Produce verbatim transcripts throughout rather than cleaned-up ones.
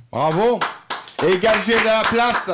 Bravo. Et Galgé de la place.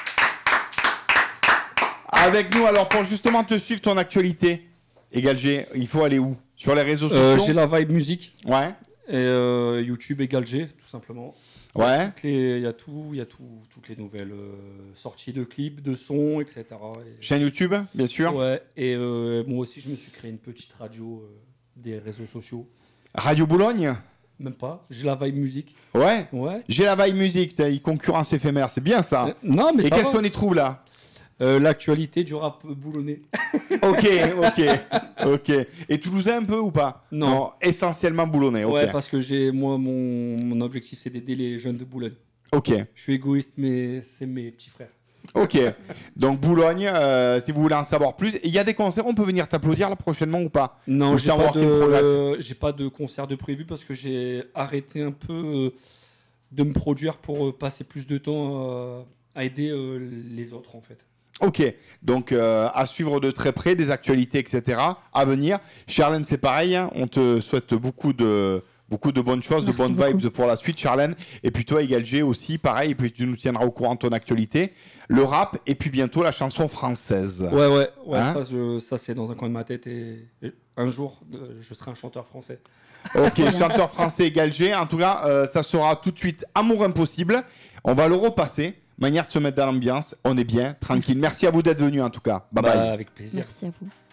Avec nous, alors pour justement te suivre ton actualité. Et Galgé, il faut aller où? Sur les réseaux sociaux? euh, J'ai la Vibe Music. Ouais. Et euh, YouTube et Galgé, tout simplement. Ouais. Il y a tout, il y a tout, toutes les nouvelles euh, sorties de clips, de sons, et cetera. Et, Chaîne YouTube, bien sûr. ouais. Et euh, moi aussi, je me suis créé une petite radio euh, des réseaux sociaux. Radio Boulogne? Même pas. J'ai la Vibe Music. Ouais. Ouais. J'ai la Vibe Music, t'as une concurrence éphémère, c'est bien ça. Euh, non, mais Et ça qu'est-ce va. qu'on y trouve là? Euh, L'actualité du rap boulonnais. Ok, ok, ok. Et toulousain un peu ou pas? Non. Essentiellement boulonnais, ok. Ouais, parce que j'ai moi mon, mon objectif c'est d'aider les jeunes de Boulogne. Ok, Je suis égoïste, mais c'est mes petits frères. ok. Donc Boulogne, euh, si vous voulez en savoir plus. Et il y a des concerts, on peut venir t'applaudir là prochainement ou pas? Non, Ou j'ai c'est un pas work in progress? de j'ai pas de concert de prévu parce que j'ai arrêté un peu euh, de me produire pour euh, passer plus de temps euh, à aider euh, les autres en fait. Ok, donc euh, à suivre de très près, des actualités, et cetera à venir. Charlène, c'est pareil, hein, on te souhaite beaucoup de, beaucoup de bonnes choses, Merci de bonnes beaucoup. vibes pour la suite, Charlène. Et puis toi, Galgé aussi, pareil, et puis tu nous tiendras au courant de ton actualité. Le rap, et puis bientôt la chanson française. Ouais ouais, ouais Hein ça, je, ça c'est dans un coin de ma tête et, et un jour euh, je serai un chanteur français. Ok, chanteur français Galgé. En tout cas, euh, ça sera tout de suite Amour Impossible. On va le repasser. Manière de se mettre dans l'ambiance. On est bien, tranquille. Merci à vous d'être venus en tout cas. Bye Bah, bye. avec plaisir. Merci à vous.